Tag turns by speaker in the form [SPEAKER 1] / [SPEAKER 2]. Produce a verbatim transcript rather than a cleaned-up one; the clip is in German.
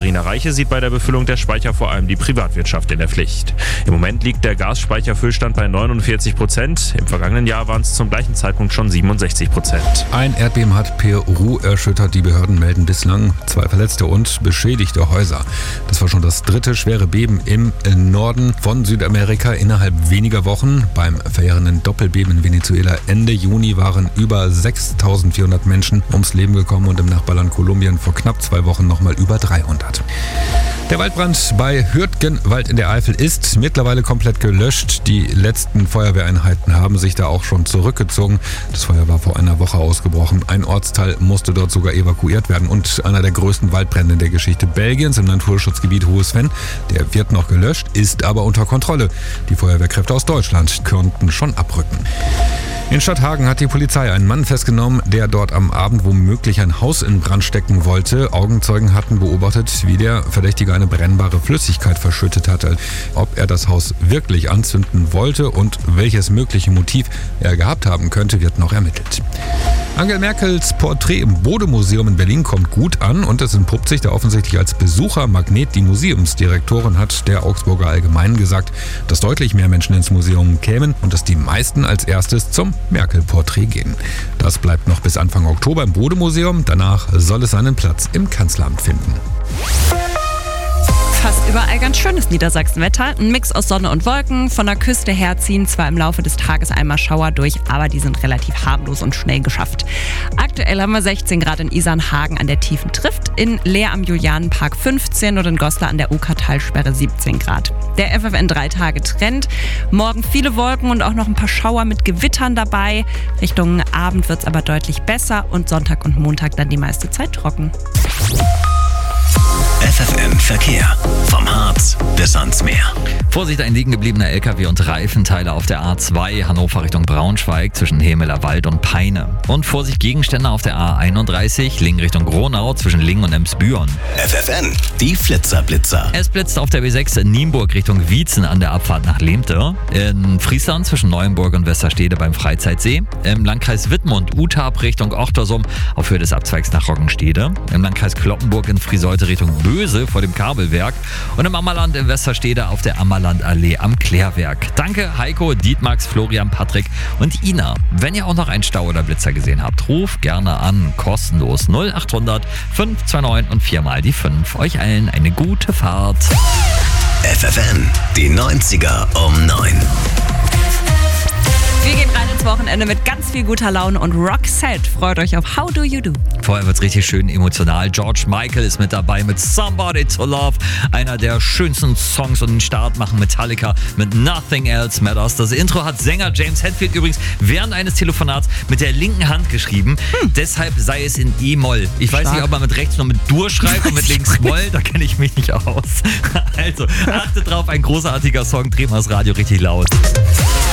[SPEAKER 1] Katharina Reiche sieht bei der Befüllung der Speicher vor allem die Privatwirtschaft in der Pflicht. Im Moment liegt der Gasspeicherfüllstand bei neunundvierzig Prozent. Im vergangenen Jahr waren es zum gleichen Zeitpunkt schon siebenundsechzig Prozent.
[SPEAKER 2] Ein Erdbeben hat Peru erschüttert. Die Behörden melden bislang zwei verletzte und beschädigte Häuser. Das war schon das dritte schwere Beben im Norden von Südamerika innerhalb weniger Wochen. Beim verheerenden Doppelbeben in Venezuela Ende Juni waren über sechstausendvierhundert Menschen ums Leben gekommen und im Nachbarland Kolumbien vor knapp zwei Wochen nochmal über dreihundert. Der Waldbrand bei Hürtgenwald in der Eifel ist mittlerweile komplett gelöscht. Die letzten Feuerwehreinheiten haben sich da auch schon zurückgezogen. Das Feuer war vor einer Woche ausgebrochen. Ein Ortsteil musste dort sogar evakuiert werden. Und einer der größten Waldbrände in der Geschichte Belgiens im Naturschutzgebiet Hohes Venn, der wird noch gelöscht, ist aber unter Kontrolle. Die Feuerwehrkräfte aus Deutschland könnten schon abrücken. In Stadthagen hat die Polizei einen Mann festgenommen, der dort am Abend womöglich ein Haus in Brand stecken wollte. Augenzeugen hatten beobachtet, wie der Verdächtige eine brennbare Flüssigkeit verschüttet hatte. Ob er das Haus wirklich anzünden wollte und welches mögliche Motiv er gehabt haben könnte, wird noch ermittelt. Angela Merkels Porträt im Bode-Museum in Berlin kommt gut an und es entpuppt sich da offensichtlich als Besuchermagnet. Die Museumsdirektorin hat der Augsburger Allgemeinen gesagt, dass deutlich mehr Menschen ins Museum kämen und dass die meisten als erstes zum Merkel-Porträt gehen. Das bleibt noch bis Anfang Oktober im Bode-Museum. Danach soll es seinen Platz im Kanzleramt finden.
[SPEAKER 3] Fast überall ganz schönes Niedersachsen-Wetter. Ein Mix aus Sonne und Wolken. Von der Küste her ziehen zwar im Laufe des Tages einmal Schauer durch, aber die sind relativ harmlos und schnell geschafft. Aktuell haben wir sechzehn Grad in Isernhagen an der tiefen Trift, in Leer am Julianenpark fünfzehn und in Goslar an der Ukertalsperre siebzehn Grad. Der F F N drei Tage Trend. Morgen viele Wolken und auch noch ein paar Schauer mit Gewittern dabei. Richtung Abend wird es aber deutlich besser und Sonntag und Montag dann die meiste Zeit trocken.
[SPEAKER 4] F F N Verkehr. Vom Harz bis ans Meer.
[SPEAKER 5] Vorsicht, ein liegen gebliebener L K W und Reifenteile auf der A zwei Hannover Richtung Braunschweig zwischen Hemelerwald und Peine. Und Vorsicht, Gegenstände auf der A einunddreißig Lingen Richtung Gronau zwischen Lingen und Emsbüren.
[SPEAKER 4] F F N, die Flitzerblitzer.
[SPEAKER 5] Es blitzt auf der B sechs in Nienburg Richtung Wietzen an der Abfahrt nach Lemte. In Friesland zwischen Neuenburg und Westerstede beim Freizeitsee. Im Landkreis Wittmund Uthab Richtung Ochtersum auf Höhe des Abzweigs nach Roggenstede. Im Landkreis Cloppenburg in Frieseute Richtung Böse vor dem Kabelwerk. Und im Ammerland in Westerstede auf der Ammerlandallee am Klärwerk. Danke Heiko, Dietmax, Florian, Patrick und Ina. Wenn ihr auch noch einen Stau oder Blitzer gesehen habt, ruft gerne an. Kostenlos null achthundert fünf zwei neun und viermal die fünf. Euch allen eine gute Fahrt.
[SPEAKER 4] F F N, die neunziger um neun.
[SPEAKER 3] Wir gehen rein ins Wochenende mit ganz viel guter Laune und Roxette. Freut euch auf How Do You Do.
[SPEAKER 5] Vorher wird's richtig schön emotional. George Michael ist mit dabei mit Somebody to Love. Einer der schönsten Songs und den Start machen Metallica mit Nothing Else Matters. Das Intro hat Sänger James Hetfield übrigens während eines Telefonats mit der linken Hand geschrieben. Hm. Deshalb sei es in E-Moll. Ich weiß Stark. nicht, ob man mit rechts nur mit Dur schreibt und mit links Moll. Da kenne ich mich nicht aus. Also, achtet drauf, ein großartiger Song. Drehen wir das Radio richtig laut.